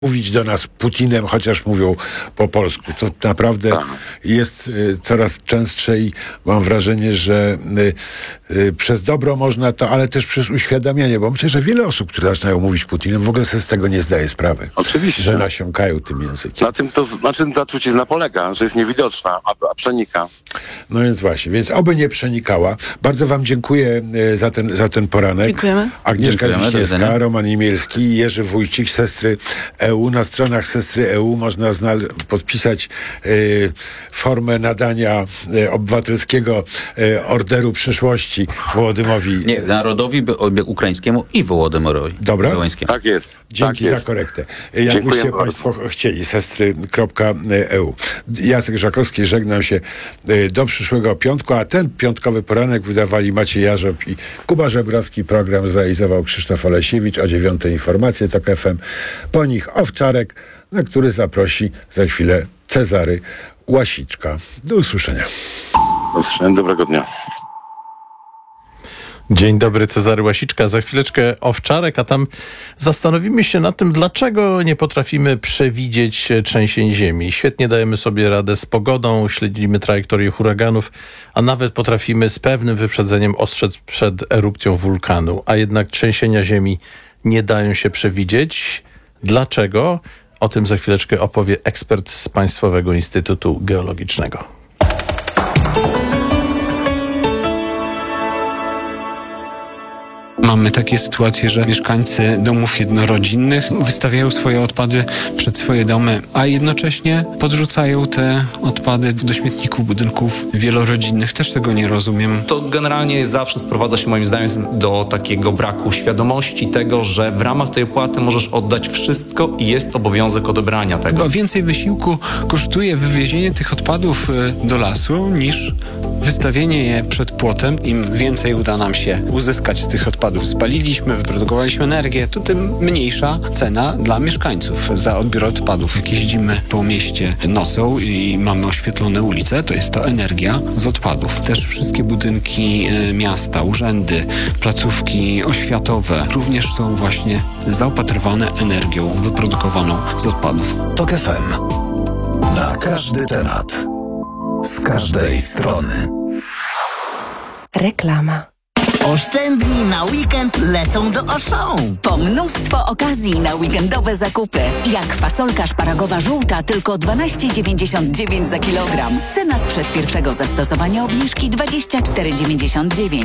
mówić do nas Putinem, chociaż mówią po polsku. To naprawdę jest coraz częstsze i mam wrażenie, że przez dobro można to, ale też przez uświadamianie, bo myślę, że wiele osób, które zaczynają mówić Putinem, w ogóle sobie z tego nie zdaje sprawy. Oczywiście. Że nasiąkają tym językiem. Na czym ta trucizna polega? Że jest niewidoczna, a przenika. No więc właśnie, więc oby nie przenikała. Bardzo wam dziękuję za ten poranek. Dziękujemy. Agnieszka Dziękujemy, Wiśniewska, Roman Imielski i Jerzy Wójcik, Sestry EU. Na stronach Sestry EU można podpisać formę nadania obywatelskiego Orderu Przyszłości Wołodymowi. Nie, narodowi ukraińskiemu i Wołodymyrowi Zełańskiemu. Tak jest. Dzięki za korektę. Jakbyście Państwo chcieli, sestry.eu. Jacek Żakowski, żegnam się do przyszłego piątku, a ten piątkowy poranek wydawali Maciej Jarzob i Kuba Żebrowski. Program zrealizował Krzysztof Olesiewicz. O 9:00 informacje TOK FM. Po nich Owczarek, na który zaprosi za chwilę Cezary Łasiczka. Do usłyszenia. Do usłyszenia, dobrego dnia. Dzień dobry, Cezary Łasiczka. Za chwileczkę Owczarek, a tam zastanowimy się nad tym, dlaczego nie potrafimy przewidzieć trzęsień ziemi. Świetnie dajemy sobie radę z pogodą, śledzimy trajektorię huraganów, a nawet potrafimy z pewnym wyprzedzeniem ostrzec przed erupcją wulkanu. A jednak trzęsienia ziemi nie dają się przewidzieć. Dlaczego? O tym za chwileczkę opowie ekspert z Państwowego Instytutu Geologicznego. Mamy takie sytuacje, że mieszkańcy domów jednorodzinnych wystawiają swoje odpady przed swoje domy, a jednocześnie podrzucają te odpady do śmietników budynków wielorodzinnych. Też tego nie rozumiem. To generalnie zawsze sprowadza się moim zdaniem do takiego braku świadomości tego, że w ramach tej opłaty możesz oddać wszystko i jest obowiązek odebrania tego. Chyba więcej wysiłku kosztuje wywiezienie tych odpadów do lasu niż wystawienie je przed płotem. Im więcej uda nam się uzyskać z tych odpadów, spaliliśmy, wyprodukowaliśmy energię, to tym mniejsza cena dla mieszkańców za odbiór odpadów. Jak jeździmy po mieście nocą i mamy oświetlone ulice, to jest to energia z odpadów. Też wszystkie budynki miasta, urzędy, placówki oświatowe również są właśnie zaopatrywane energią wyprodukowaną z odpadów. TOK FM. Na każdy temat. Z każdej strony. Reklama. Oszczędni na weekend lecą do Auchan. Po mnóstwo okazji na weekendowe zakupy. Jak fasolka szparagowa żółta tylko 12,99 za kilogram. Cena sprzed pierwszego zastosowania obniżki 24,99.